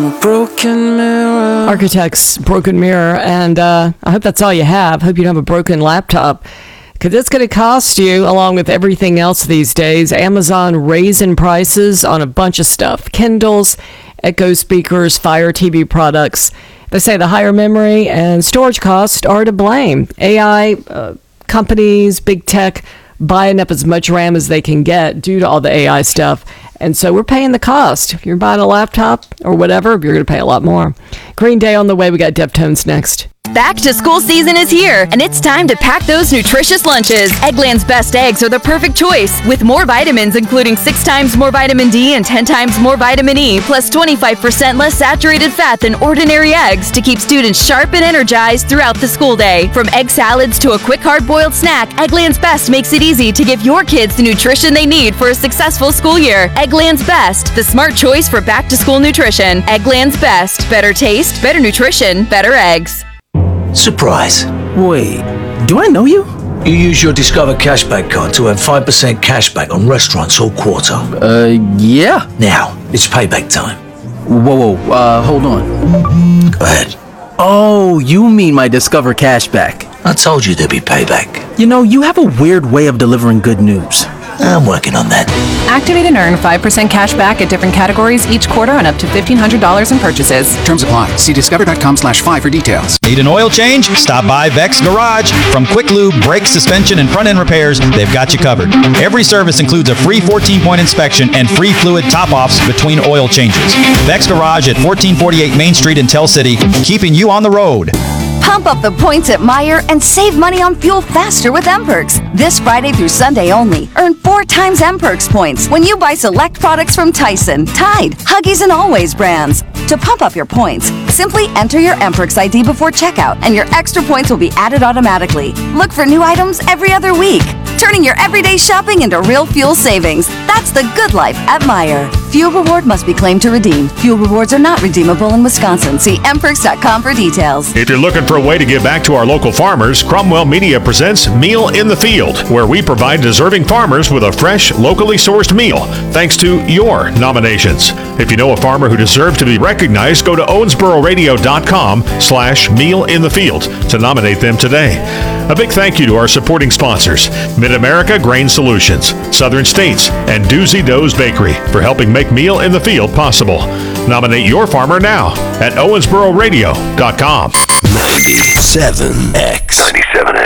Broken mirror. Architects, broken mirror, and I hope that's all you have. Hope you don't have a broken laptop, because it's going to cost you, along with everything else these days. Amazon raising prices on a bunch of stuff. Kindles, Echo speakers, Fire TV products. They say the higher memory and storage costs are to blame. AI companies, big tech, buying up as much RAM as they can get due to all the AI stuff. And so we're paying the cost. If you're buying a laptop or whatever, you're going to pay a lot more. Green Day on the way. We got Deftones next. Back to school season is here, and it's time to pack those nutritious lunches. Eggland's Best Eggs are the perfect choice, with more vitamins, including 6 times more vitamin D and 10 times more vitamin E, plus 25% less saturated fat than ordinary eggs to keep students sharp and energized throughout the school day. From egg salads to a quick hard-boiled snack, Eggland's Best makes it easy to give your kids the nutrition they need for a successful school year. Eggland's Best, the smart choice for back-to-school nutrition. Eggland's Best. Better taste, better nutrition, better eggs. Surprise. Wait, do I know you? You use your Discover Cashback card to earn 5% cashback on restaurants all quarter. Yeah. Now, it's payback time. Whoa, hold on. Go ahead. Oh, you mean my Discover Cashback. I told you there'd be payback. You know, you have a weird way of delivering good news. I'm working on that. Activate and earn 5% cash back at different categories each quarter on up to $1,500 in purchases. Terms apply. See discover.com/5 for details. Need an oil change? Stop by Vex Garage. From quick lube, brake, suspension, and front-end repairs, they've got you covered. Every service includes a free 14-point inspection and free fluid top-offs between oil changes. Vex Garage at 1448 Main Street in Tell City, keeping you on the road. Pump up the points at Meijer and save money on fuel faster with M-Perks. This Friday through Sunday only, earn 4 times M-Perks points when you buy select products from Tyson, Tide, Huggies, and Always brands. To pump up your points, simply enter your M-Perks ID before checkout and your extra points will be added automatically. Look for new items every other week, turning your everyday shopping into real fuel savings. That's the good life at Meijer. Fuel reward must be claimed to redeem. Fuel rewards are not redeemable in Wisconsin. See mperks.com for details. If you're looking for a way to give back to our local farmers, Cromwell Media presents Meal in the Field, where we provide deserving farmers with a fresh, locally sourced meal, thanks to your nominations. If you know a farmer who deserves to be recognized, go to owensbororadio.com/mealinthefield to nominate them today. A big thank you to our supporting sponsors, Mid-America Grain Solutions, Southern States, and Doozy Doe's Bakery for helping make Meal in the Field possible. Nominate your farmer now at owensbororadio.com. 97X. 97X.